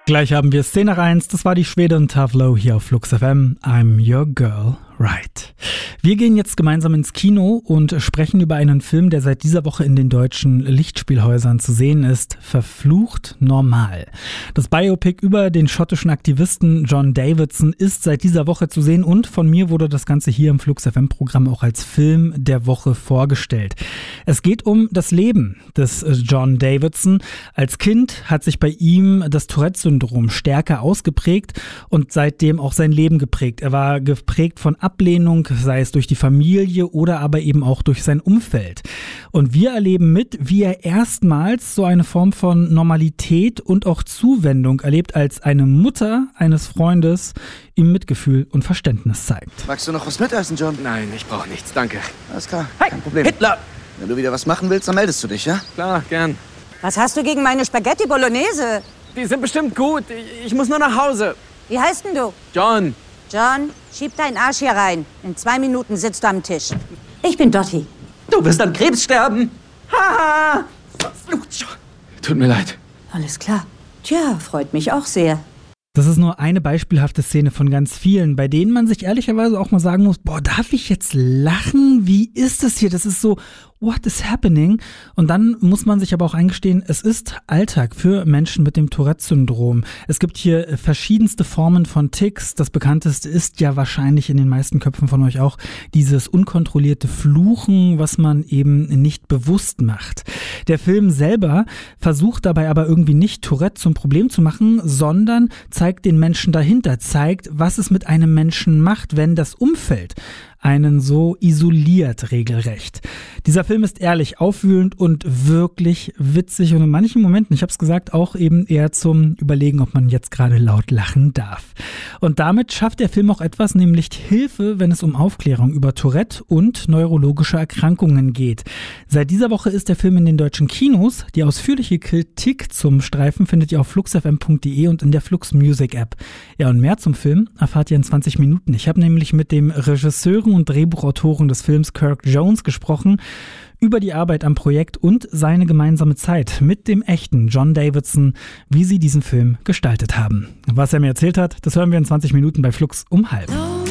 Gleich haben wir Szene 1, das war die Schwedin Tavlo hier auf Flux FM. I'm your girl, right. Wir gehen jetzt gemeinsam ins Kino und sprechen über einen Film, der seit dieser Woche in den deutschen Lichtspielhäusern zu sehen ist. Verflucht normal. Das Biopic über den schottischen Aktivisten John Davidson ist seit dieser Woche zu sehen und von mir wurde das Ganze hier im Flux FM Programm auch als Film der Woche vorgestellt. Es geht um das Leben des John Davidson. Als Kind hat sich bei ihm das Tourette-Syndrom stärker ausgeprägt und seitdem auch sein Leben geprägt. Er war geprägt von Ablehnung, sei es durch die Familie oder aber eben auch durch sein Umfeld. Und wir erleben mit, wie er erstmals so eine Form von Normalität und auch Zuwendung erlebt, als eine Mutter eines Freundes ihm Mitgefühl und Verständnis zeigt. Magst du noch was mitessen, John? Nein, ich brauche nichts, danke. Alles klar, Hey, kein Problem. Hitler! Wenn du wieder was machen willst, dann meldest du dich, ja? Klar, gern. Was hast du gegen meine Spaghetti Bolognese? Die sind bestimmt gut. Ich muss nur nach Hause. Wie heißt denn du? John. John, schieb deinen Arsch hier rein. In 2 Minuten sitzt du am Tisch. Ich bin Dottie. Du wirst an Krebs sterben. Haha! Tut mir leid. Alles klar. Tja, freut mich auch sehr. Das ist nur eine beispielhafte Szene von ganz vielen, bei denen man sich ehrlicherweise auch mal sagen muss, boah, darf ich jetzt lachen? Wie ist das hier? Das ist so, what is happening? Und dann muss man sich aber auch eingestehen, es ist Alltag für Menschen mit dem Tourette-Syndrom. Es gibt hier verschiedenste Formen von Tics. Das bekannteste ist ja wahrscheinlich in den meisten Köpfen von euch auch dieses unkontrollierte Fluchen, was man eben nicht bewusst macht. Der Film selber versucht dabei aber irgendwie nicht Tourette zum Problem zu machen, sondern zeigt den Menschen dahinter, zeigt, was es mit einem Menschen macht, wenn das Umfeld einen so isoliert regelrecht. Dieser Film ist ehrlich, aufwühlend und wirklich witzig und in manchen Momenten, ich habe es gesagt, auch eben eher zum Überlegen, ob man jetzt gerade laut lachen darf. Und damit schafft der Film auch etwas, nämlich Hilfe, wenn es um Aufklärung über Tourette und neurologische Erkrankungen geht. Seit dieser Woche ist der Film in den deutschen Kinos. Die ausführliche Kritik zum Streifen findet ihr auf fluxfm.de und in der Flux Music App. Ja, und mehr zum Film erfahrt ihr in 20 Minuten. Ich habe nämlich mit dem Regisseur und Drehbuchautoren des Films Kirk Jones gesprochen über die Arbeit am Projekt und seine gemeinsame Zeit mit dem echten John Davidson, wie sie diesen Film gestaltet haben. Was er mir erzählt hat, das hören wir in 20 Minuten bei Flux um 12:30.